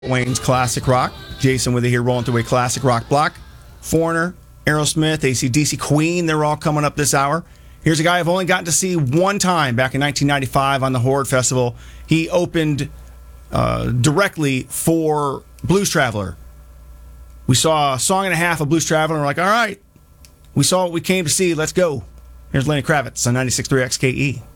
Wayne's Classic Rock. Jason with you here rolling through a classic rock block. Foreigner, Aerosmith, AC/DC, Queen, they're all coming up this hour. Here's a guy I've only gotten to see one time back in 1995 on the Horde Festival. He opened directly for Blues Traveler. We saw a song and a half of Blues Traveler, and we're like, all right, we saw what we came to see, let's go. Here's Lenny Kravitz on 96.3 XKE.